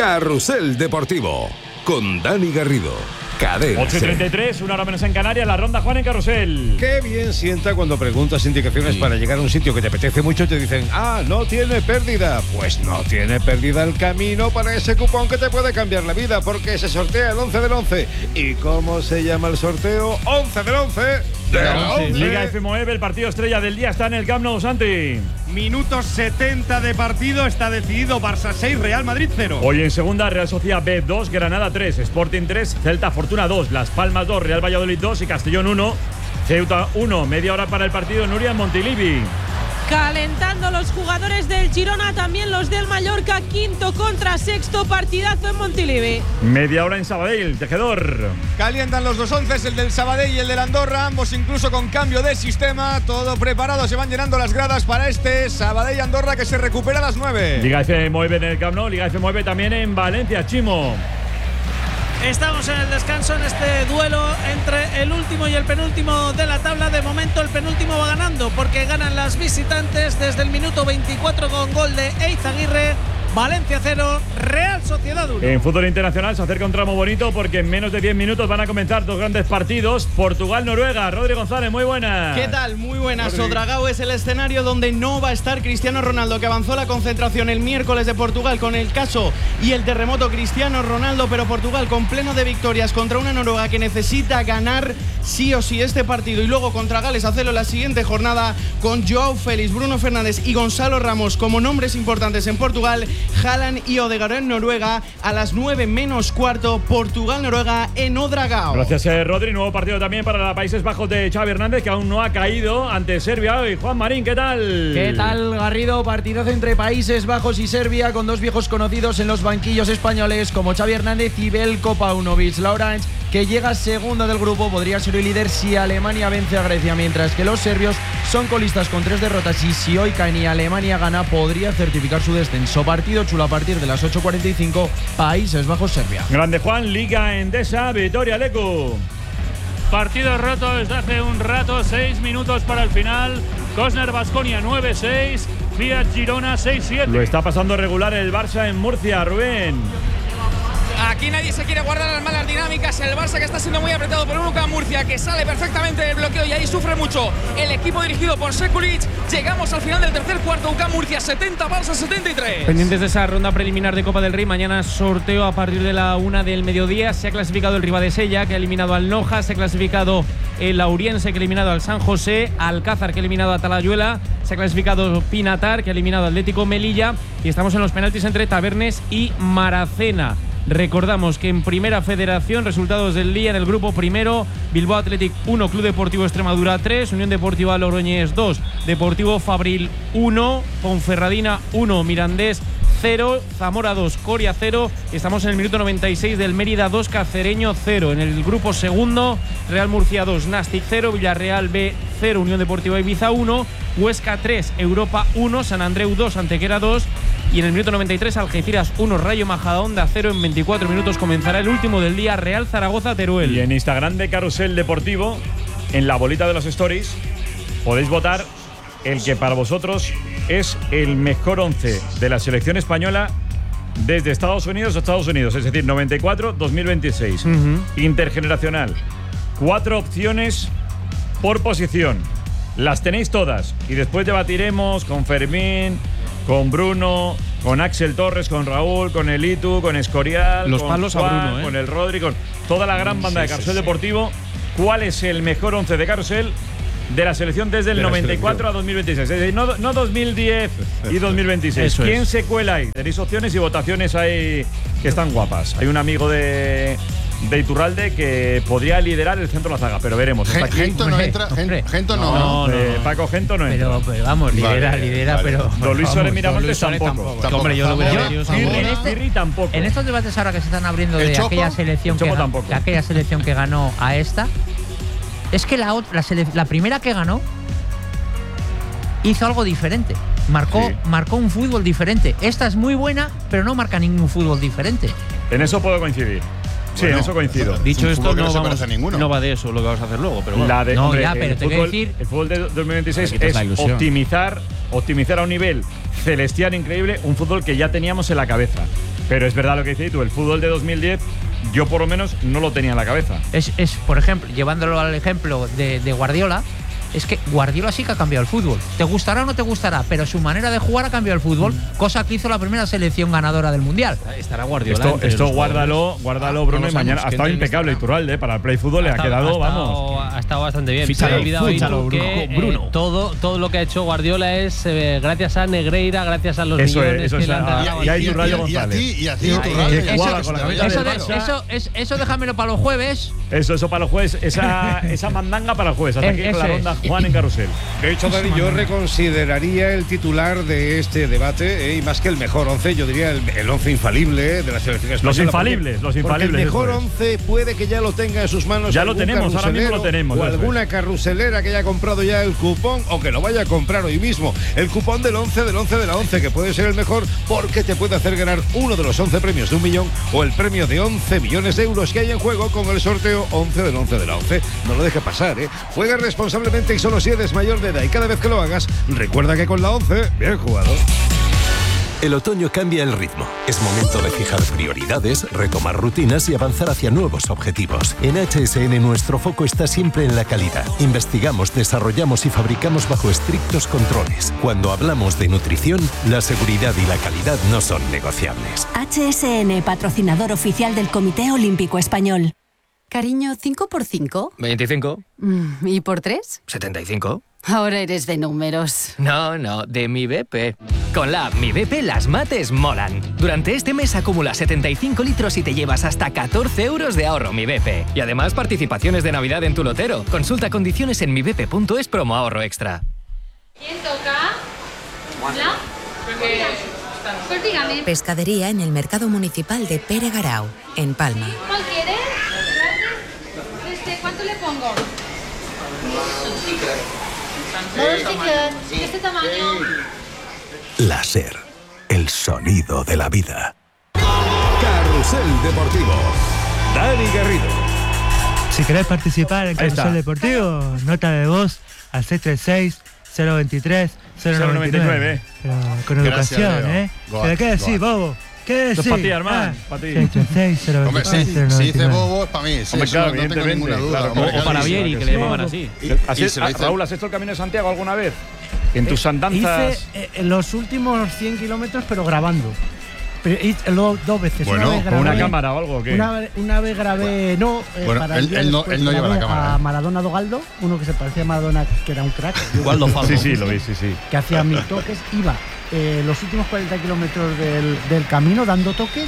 Carrusel Deportivo con Dani Garrido. 8:33, una hora menos en Canarias, la ronda Juan en Carrusel. Qué bien sienta cuando preguntas indicaciones para llegar a un sitio que te apetece mucho y te dicen, no tiene pérdida. Pues no tiene pérdida el camino para ese cupón que te puede cambiar la vida, porque se sortea el 11 del 11. ¿Y cómo se llama el sorteo? 11 del 11 de la 11. Liga F9, el partido estrella del día está en el Camp Nou, Santi. Minutos 70 de partido, está decidido. Barça 6, Real Madrid 0. Hoy en segunda, Real Sociedad B 2, Granada 3, Sporting 3, Celta Fortuna 2, Las Palmas 2, Real Valladolid 2 y Castellón 1, Ceuta 1. Media hora para el partido, Nuria en Montilivi. Calentando los jugadores del Girona, también los del Mallorca, quinto contra sexto, partidazo en Montilivi. Media hora en Sabadell, Tejedor. Calientan los dos onces, el del Sabadell y el del Andorra, ambos incluso con cambio de sistema, todo preparado, se van llenando las gradas para este Sabadell-Andorra que se recupera a las 9. Liga F9 en el Camp Nou, Liga F9 también en Valencia, Chimo. Estamos en el descanso en este duelo entre el último y el penúltimo de la tabla. De momento el penúltimo va ganando porque ganan las visitantes desde el minuto 24 con gol de Eizaguirre. Valencia 0, Real Sociedad 1. En fútbol internacional se acerca un tramo bonito porque en menos de 10 minutos van a comenzar dos grandes partidos. Portugal-Noruega. Rodri González, muy buenas. ¿Qué tal? Muy buenas. Sodragao es el escenario donde no va a estar Cristiano Ronaldo, que avanzó la concentración el miércoles de Portugal con el caso y el terremoto Cristiano Ronaldo, pero Portugal con pleno de victorias contra una Noruega que necesita ganar sí o sí este partido y luego contra Gales hacerlo la siguiente jornada con Joao Félix, Bruno Fernández y Gonzalo Ramos como nombres importantes en Portugal. Haaland y Odegaard en Noruega a las 9 menos cuarto, Portugal-Noruega en Odragao. Gracias, Rodri. Nuevo partido también para los Países Bajos de Xavi Hernández, que aún no ha caído ante Serbia hoy. Juan Marín, ¿qué tal? ¿Qué tal, Garrido? Partidazo entre Países Bajos y Serbia, con dos viejos conocidos en los banquillos españoles como Xavi Hernández y Veljko Paunovic. La Orange, que llega segundo del grupo, podría ser el líder si Alemania vence a Grecia, mientras que los serbios son colistas con 3 derrotas y si hoy caen y Alemania gana, podría certificar su descenso. Partido chulo a partir de las 8:45, Países Bajos-Serbia. Grande Juan, Liga Endesa, Vitoria Lecu. Partido roto desde hace un rato, 6 minutos para el final. Cosner Baskonia 9-6, Fiat Girona 6-7. Lo está pasando regular el Barça en Murcia, Rubén. Aquí nadie se quiere guardar las malas dinámicas. El Barça que está siendo muy apretado por un UCAM Murcia que sale perfectamente del bloqueo y ahí sufre mucho el equipo dirigido por Sekulic. Llegamos al final del tercer cuarto. UCAM Murcia 70, Barça 73. Pendientes de esa ronda preliminar de Copa del Rey. Mañana sorteo a partir de la 1 del mediodía. Se ha clasificado el Ribadesella, que ha eliminado al Noja. Se ha clasificado el Lauriense, que ha eliminado al San José. Alcázar, que ha eliminado a Talayuela. Se ha clasificado Pinatar, que ha eliminado al Atlético Melilla. Y estamos en los penaltis entre Tabernes y Maracena. Recordamos que en Primera Federación, resultados del día en el grupo primero: Bilbao Athletic 1, Club Deportivo Extremadura 3, Unión Deportiva Logroñés 2, Deportivo Fabril 1, Ponferradina 1, Mirandés 0, Zamora 2, Coria 0. Estamos en el minuto 96 del Mérida 2, Cacereño 0. En el grupo segundo, Real Murcia 2, Nastic 0, Villarreal B 0, Unión Deportiva Ibiza 1, Huesca 3, Europa 1, San Andreu 2, Antequera 2. Y en el minuto 93, Algeciras 1, Rayo Majadahonda 0. En 24 minutos comenzará el último del día, Real Zaragoza-Teruel. Y en Instagram de Carrusel Deportivo, en la bolita de los stories, podéis votar el que para vosotros es el mejor 11 de la selección española desde Estados Unidos a Estados Unidos, es decir, 94-2026. Intergeneracional. 4 opciones por posición. Las tenéis todas y después debatiremos con Fermín, con Bruno, con Axel Torres, con Raúl, con el Itu, con Escorial, los con palos Juan, a Bruno, con el Rodri, con toda la gran banda de Carrusel Deportivo. ¿Cuál es el mejor 11 de Carrusel de la selección desde el 94 a 2026? Es decir, no 2010 y 2026. Eso ¿Quién es. se cuela ahí? Tenéis opciones y votaciones ahí que están guapas. Hay un amigo de Iturralde que podría liderar el centro de la zaga, pero veremos. Gento no entra. Gento no. Paco Gento no entra. Pero vamos, lidera, vale. Pero. Don Luis Suárez Miramontes tampoco. Hombre, yo lo hubiera Pirri tampoco. En estos debates ahora que se están abriendo de aquella selección que ganó a esta, es que la primera que ganó hizo algo diferente. Marcó un fútbol diferente. Esta es muy buena, pero no marca ningún fútbol diferente. En eso puedo coincidir. Sí, en eso coincido. Dicho esto, no va de eso lo que vamos a hacer luego. Pero bueno. Pero te quiero decir, el fútbol de 2026 es optimizar a un nivel celestial increíble un fútbol que ya teníamos en la cabeza. Pero es verdad lo que dices tú, el fútbol de 2010, yo por lo menos no lo tenía en la cabeza. Es por ejemplo, llevándolo al ejemplo de Guardiola, es que Guardiola sí que ha cambiado el fútbol. Te gustará o no te gustará, pero su manera de jugar ha cambiado el fútbol, cosa que hizo la primera selección ganadora del Mundial. Estará Guardiola. Esto guárdalo, Bruno, y mañana ha estado impecable Iturralde, para el Play Fútbol le ha quedado, vamos. Ha estado bastante bien. Se ha olvidado Bruno. Todo lo que ha hecho Guardiola es gracias a Negreira, gracias a los millones que le han dado. Y a Iturralde González. Y a ti, Iturralde. Eso déjamelo para los jueves. Eso para los jueves, esa mandanga para los jueves. Hasta aquí con la ronda Juan en Carrusel. De hecho, Dani, yo reconsideraría el titular de este debate, y más que el mejor 11, yo diría el 11 infalible de la selección española. Los infalibles. El mejor 11 puede que ya lo tenga en sus manos. Ya lo tenemos, ahora mismo lo tenemos. O alguna carruselera que haya comprado ya el cupón o que lo vaya a comprar hoy mismo. El cupón del 11 de la 11, que puede ser el mejor porque te puede hacer ganar uno de los 11 premios de 1 millón o el premio de 11 millones de euros que hay en juego con el sorteo 11 del 11 de la 11. No lo deje pasar, ¿eh? Juega responsablemente y solo si eres mayor de edad, y cada vez que lo hagas, recuerda que con la 11, bien jugado. El otoño cambia el ritmo. Es momento de fijar prioridades, retomar rutinas y avanzar hacia nuevos objetivos. En HSN nuestro foco está siempre en la calidad. Investigamos, desarrollamos y fabricamos bajo estrictos controles. Cuando hablamos de nutrición, la seguridad y la calidad no son negociables. HSN, patrocinador oficial del Comité Olímpico Español. Cariño, ¿5 por 5? 25. ¿Y por 3? 75. Ahora eres de números. No, de Mi BP. Con la app Mi BP las mates molan. Durante este mes acumula 75 litros y te llevas hasta 14 euros de ahorro Mi BP. Y además participaciones de Navidad en tu lotero. Consulta condiciones en mibp.es promo ahorro extra. ¿Quién toca? ¿Hola? Pues dígame. Pescadería en el Mercado Municipal de Pere Garau, en Palma. ¿Cuál quieres? ¿Cuánto le pongo? ¿De este tamaño? Láser, el sonido de la vida. Carrusel Deportivo. Dani Garrido. Si querés participar en Carrusel Deportivo, nota de voz al 636-023-099. Pero con educación, ¿eh? ¿Pero qué decís, bobo? ¿Qué decís? Esto es para ti, hermano. Para ti. 636-023-099. Hombre, si dice bobo, es para mí. Sí, claro, no tengo ninguna duda. O para Vieri, que le llamaban así. Raúl, ¿has hecho el Camino de Santiago alguna vez? En tus andanzas. Hice los últimos 100 kilómetros, pero grabando. Pero 2 veces. Bueno, una vez ¿con una cámara o algo? ¿O qué? Una vez grabé, para él no lleva la cámara. A Maradona Dogaldo, uno que se parecía a Maradona, que era un crack. Waldo Faldo. Sí, lo vi, sí. Que hacía 1000 toques. Iba los últimos 40 kilómetros del camino dando toques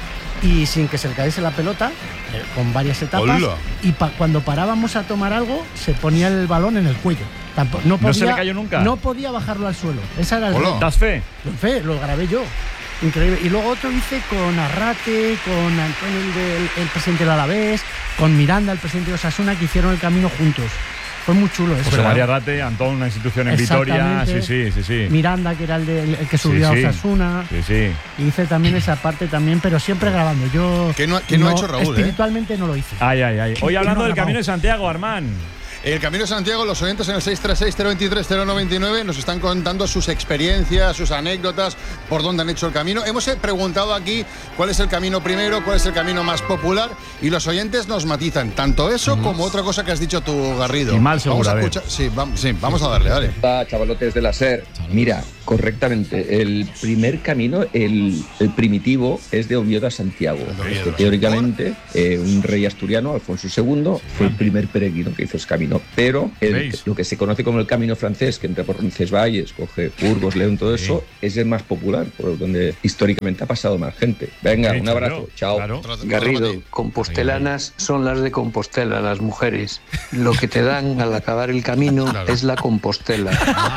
y sin que se le cayese la pelota, con varias etapas. ¡Hola! Y cuando parábamos a tomar algo, se ponía el balón en el cuello. ¿No se le cayó nunca? No podía bajarlo al suelo. Esa era ¿Das fe? Lo grabé yo. Increíble. Y luego otro hice con Arrate, con Antonio, el presidente del Alavés, con Miranda, el presidente de Osasuna, que hicieron el camino juntos. Fue muy chulo eso. José María Arrate, Antón, una institución en Vitoria. Sí. Miranda, que era el que subió a Osasuna. Sí. Y hice también esa parte también, pero siempre grabando. Yo ¿Qué no ha hecho Raúl? Espiritualmente no lo hice. Ay. Hoy hablando del Camino de Santiago, Armán. El Camino de Santiago, los oyentes en el 636-023-099 nos están contando sus experiencias, sus anécdotas, por dónde han hecho el camino. Hemos preguntado aquí cuál es el camino primero, cuál es el camino más popular, y los oyentes nos matizan tanto eso como otra cosa que has dicho tú, Garrido. Y mal seguro. Vamos a escuchar. Sí, vamos a darle, dale. Chavalotes de la SER. Mira, correctamente, el primer camino, el primitivo, es de Oviedo a Santiago. Teóricamente, un rey asturiano, Alfonso II, fue el primer peregrino que hizo ese camino. Pero lo que se conoce como el camino francés, que entra por Roncesvalles, coge Burgos, León, todo eso, es el más popular, por donde históricamente ha pasado más gente. Venga, un abrazo, chao. Claro. Garrido, compostelanas son las de Compostela, las mujeres. Lo que te dan al acabar el camino es la Compostela.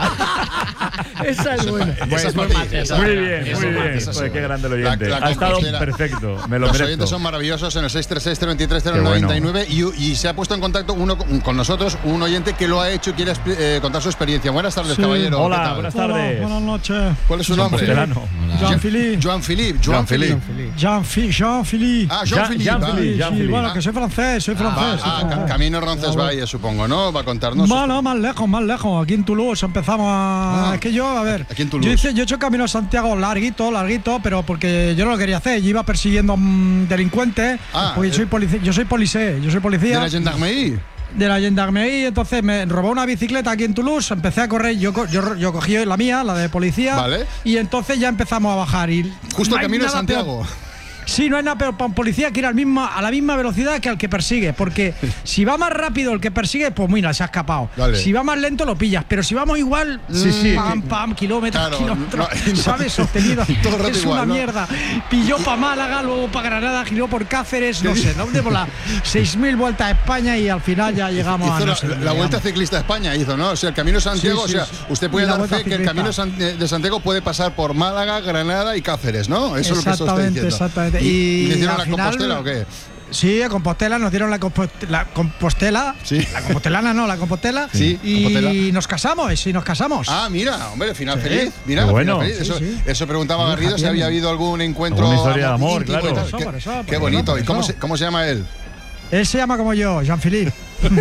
Esa es buena. Muy bien. Joder, qué grande el oyente. Ha estado perfecto. Me lo Los merezco. oyentes son maravillosos en el 636-023-099 y se ha puesto en contacto con nosotros un oyente que lo ha hecho y quiere contar su experiencia. Buenas tardes, caballero. Hola, buenas tardes. Buenas noches. ¿Cuál es su nombre? Joan Philippe. Joan Philippe. Jean-Philippe. Ah, Jean-Philippe. Sí, bueno, que soy francés, Camino Roncesvalles, supongo, ¿no? Va a contarnos. Bueno, más lejos. Aquí en Toulouse empezamos a... Es que yo, a ver, aquí en Toulouse. yo he hecho Camino a Santiago larguito, pero porque yo no lo quería hacer. Yo iba persiguiendo delincuentes, porque yo soy policía. ¿De la gendarmerie? De la gendarmerie, entonces me robó una bicicleta aquí en Toulouse, empecé a correr, yo cogí la mía, la de policía, vale. Y entonces ya empezamos a bajar. Y justo el Camino de Santiago. Peor. Sí, no hay nada peor para un policía que ir a la misma velocidad que al que persigue, porque si va más rápido el que persigue, pues mira, se ha escapado. Dale. Si va más lento lo pillas, pero si vamos igual, pam, kilómetros, ¿sabes? Sostenido. Es igual, una mierda. Pilló para Málaga, luego para Granada, giró por Cáceres, no sé, ¿dónde? Por las 6.000 vueltas a España y al final ya llegamos hizo la Vuelta Ciclista a España hizo, ¿no? O sea, el Camino de Santiago, sí. O sea, usted puede dar fe que el Camino de Santiago puede pasar por Málaga, Granada y Cáceres, ¿no? Eso es lo que se está diciendo. Exactamente. ¿Y le dieron la Compostela o qué? Sí, a Compostela nos dieron la Compostela. Sí. La Compostelana no, la Compostela. Sí, y Compostela. nos casamos. Ah, mira, hombre, final feliz. Mira, qué bueno. Final feliz. Eso preguntaba Garrido si había habido algún encuentro. Una historia de amor, íntimo claro. Qué bonito. ¿Y cómo se llama él? Él se llama como yo, Jean-Philippe.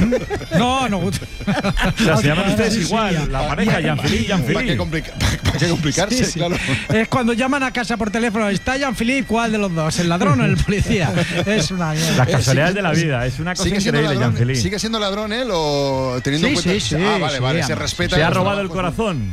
No. O sea, se llaman ustedes igual, la pareja, Jean-Philippe. ¿Para qué complicarse? Sí. Claro. Es cuando llaman a casa por teléfono, ¿está Jean-Philippe? ¿Cuál de los dos? ¿El ladrón o el policía? Es una mierda. Las casualidades de la vida, es una cosa increíble, Jean-Philippe. ¿Sigue siendo ladrón él o teniendo en cuenta? Sí. Vale, se respeta. Se ha robado el corazón.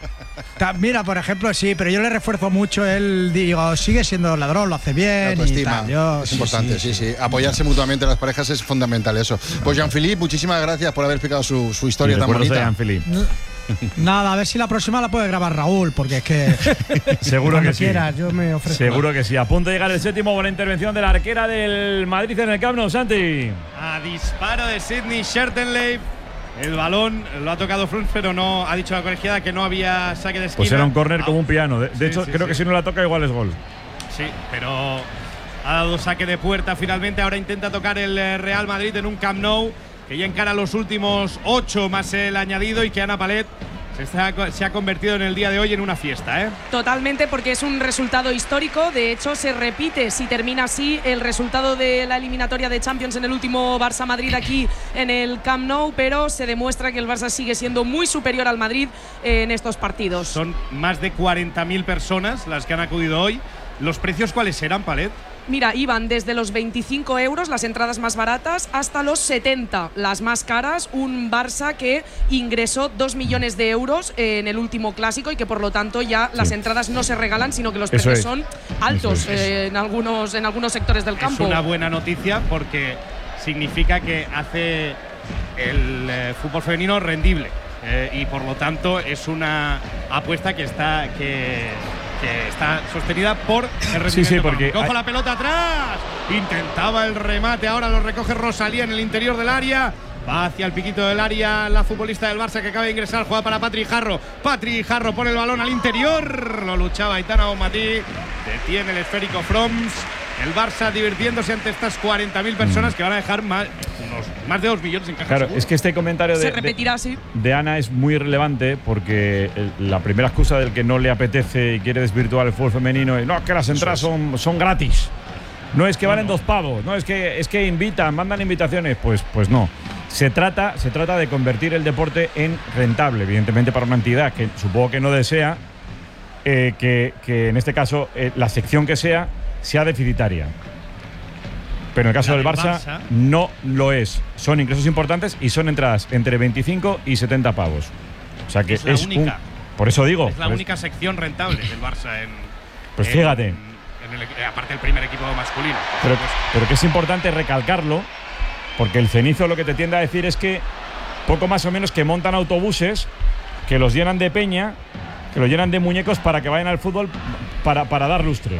Mira, por ejemplo, sí, pero yo le refuerzo mucho. Él, digo, sigue siendo ladrón, lo hace bien. Y tal. Es importante, sí. Apoyarse mutuamente las parejas es fundamental, eso. Pues Jean-Philippe, muchísimas gracias por haber explicado su historia tan bonita. Jean-Philippe. Nada, a ver si la próxima la puede grabar Raúl, porque es que. Seguro que sí. Quieras, yo me ofrezco. Seguro que sí. A punto de llegar el séptimo, buena intervención de la arquera del Madrid en el Camp Nou, Santi. A disparo de Sidney Schertenleib. El balón lo ha tocado Frunz, pero no ha dicho la colegiada que no había saque de esquina. Pues era un córner como un piano. De hecho, creo que si no la toca igual es gol. Sí, pero ha dado saque de puerta finalmente. Ahora intenta tocar el Real Madrid en un Camp Nou que ya encara los últimos 8 más el añadido y que Ana Palet se ha convertido en el día de hoy en una fiesta, ¿eh? Totalmente, porque es un resultado histórico. De hecho, se repite, si termina así, el resultado de la eliminatoria de Champions en el último Barça-Madrid aquí en el Camp Nou, pero se demuestra que el Barça sigue siendo muy superior al Madrid en estos partidos. Son más de 40.000 personas las que han acudido hoy. ¿Los precios cuáles eran, Palet? Mira, iban desde los 25 euros, las entradas más baratas, hasta los 70, las más caras. Un Barça que ingresó 2 millones de euros en el último clásico y que por lo tanto ya las entradas no se regalan, sino que los precios son altos en algunos sectores del campo. Es una buena noticia porque significa que hace el fútbol femenino rendible y por lo tanto es una apuesta que está sostenida por el rendimiento. Sí, porque cojo la pelota atrás, intentaba el remate, ahora lo recoge Rosalía en el interior del área. Va hacia el piquito del área la futbolista del Barça que acaba de ingresar, juega para Patri Jarro. Patri Jarro pone el balón al interior, lo luchaba Aitana Bonmatí, detiene el esférico Froms. El Barça divirtiéndose ante estas 40.000 personas que van a dejar más de 2 millones en caja. Claro, seguro. es que este comentario se repetirá así. de Ana es muy relevante porque la primera excusa del que no le apetece y quiere desvirtuar el fútbol femenino es no, que las entradas son gratis. No es que valen 2 pavos, no es que invitan, mandan invitaciones, pues no. Se trata de convertir el deporte en rentable, evidentemente para una entidad que supongo que no desea que en este caso la sección que sea deficitaria. Pero en el caso del Barça no lo es. Son ingresos importantes y son entradas entre 25 y 70 pavos. O sea que es la única. Por eso digo. Es la única sección rentable del Barça en. Pues fíjate. Aparte del primer equipo masculino. Pero que es importante recalcarlo, porque el cenizo lo que te tiende a decir es que poco más o menos que montan autobuses que los llenan de peña, que los llenan de muñecos para que vayan al fútbol para dar lustre.